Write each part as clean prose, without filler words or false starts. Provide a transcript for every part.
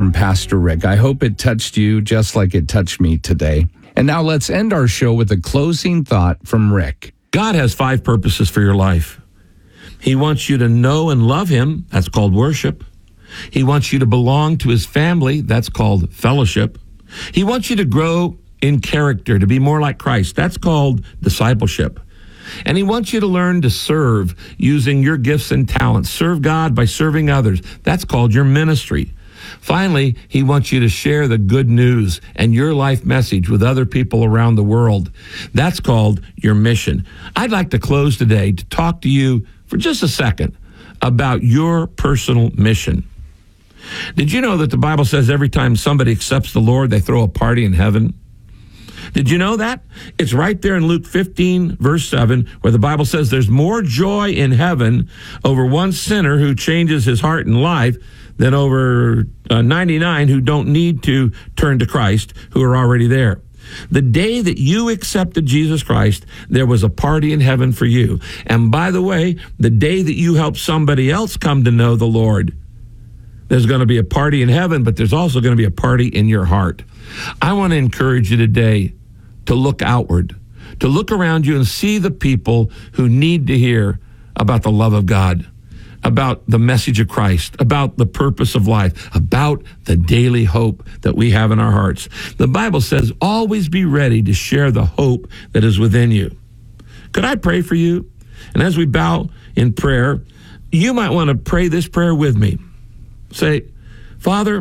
from Pastor Rick. I hope it touched you just like it touched me today. And now let's end our show with a closing thought from Rick. God has 5 purposes for your life. He wants you to know and love him. That's called worship. He wants you to belong to his family. That's called fellowship. He wants you to grow in character, to be more like Christ. That's called discipleship. And he wants you to learn to serve using your gifts and talents. Serve God by serving others. That's called your ministry. Finally, he wants you to share the good news and your life message with other people around the world. That's called your mission. I'd like to close today to talk to you for just a second about your personal mission. Did you know that the Bible says every time somebody accepts the Lord, they throw a party in heaven? Did you know that? It's right there in Luke 15, verse 7, where the Bible says there's more joy in heaven over one sinner who changes his heart and life than over 99 who don't need to turn to Christ, who are already there. The day that you accepted Jesus Christ, there was a party in heaven for you. And by the way, the day that you help somebody else come to know the Lord, there's going to be a party in heaven, but there's also going to be a party in your heart. I want to encourage you today to look outward, to look around you and see the people who need to hear about the love of God, about the message of Christ, about the purpose of life, about the daily hope that we have in our hearts. The Bible says, always be ready to share the hope that is within you. Could I pray for you? And as we bow in prayer, you might want to pray this prayer with me. Say, Father,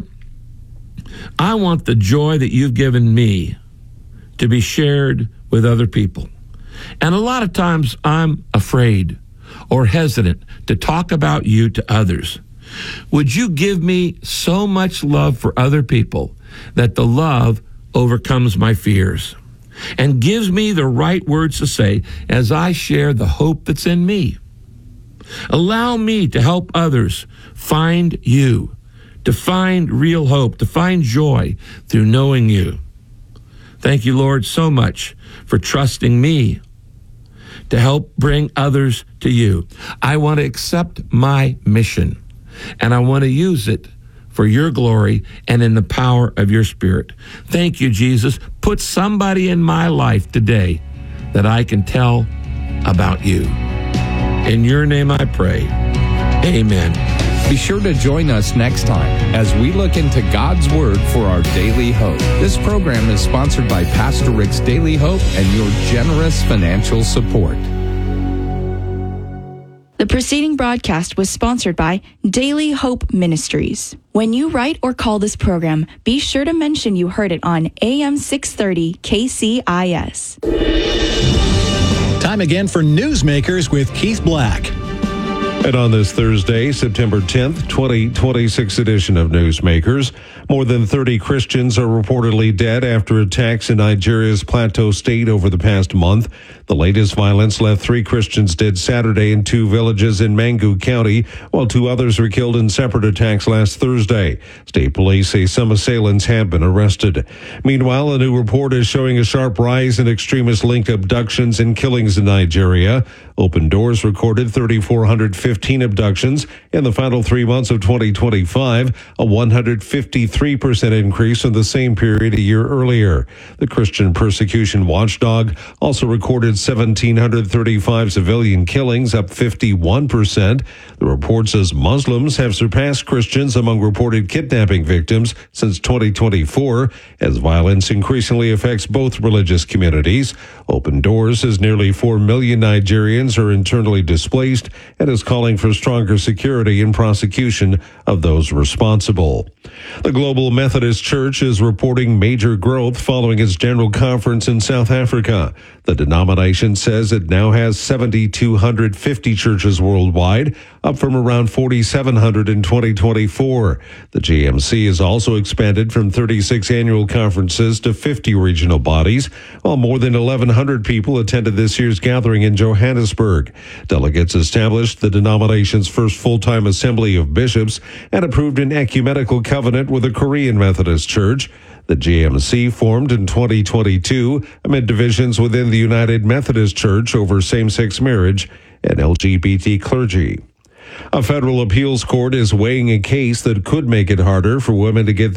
I want the joy that you've given me to be shared with other people. And a lot of times I'm afraid or hesitant to talk about you to others. Would you give me so much love for other people that the love overcomes my fears and gives me the right words to say as I share the hope that's in me? Allow me to help others find you, to find real hope, to find joy through knowing you. Thank you, Lord, so much for trusting me to help bring others to you. I want to accept my mission, and I want to use it for your glory and in the power of your Spirit. Thank you, Jesus. Put somebody in my life today that I can tell about you. In your name I pray. Amen. Be sure to join us next time as we look into God's Word for our daily hope. This program is sponsored by Pastor Rick's Daily Hope and your generous financial support. The preceding broadcast was sponsored by Daily Hope Ministries. When you write or call this program, be sure to mention you heard it on AM 630 KCIS. Time again for Newsmakers with Keith Black. And on this Thursday, September 10th, 2026 edition of Newsmakers, more than 30 Christians are reportedly dead after attacks in Nigeria's Plateau State over the past month. The latest violence left 3 Christians dead Saturday in 2 villages in Mangu County, while 2 others were killed in separate attacks last Thursday. State police say some assailants have been arrested. Meanwhile, a new report is showing a sharp rise in extremist-linked abductions and killings in Nigeria. Open Doors recorded 3,415 abductions in the final 3 months of 2025, a 153% increase from the same period a year earlier. The Christian Persecution Watchdog also recorded 1,735 civilian killings, up 51%. The report says Muslims have surpassed Christians among reported kidnapping victims since 2024, as violence increasingly affects both religious communities. Open Doors says nearly 4 million Nigerians are internally displaced and is calling for stronger security and prosecution of those responsible. The Global Methodist Church is reporting major growth following its general conference in South Africa. The denomination says it now has 7,250 churches worldwide, up from around 4,700 in 2024. The GMC has also expanded from 36 annual conferences to 50 regional bodies, while more than 1,100 people attended this year's gathering in Johannesburg. Delegates established the denomination's first full-time assembly of bishops and approved an ecumenical covenant with the Korean Methodist Church. The GMC formed in 2022 amid divisions within the United Methodist Church over same-sex marriage and LGBT clergy. A federal appeals court is weighing a case that could make it harder for women to get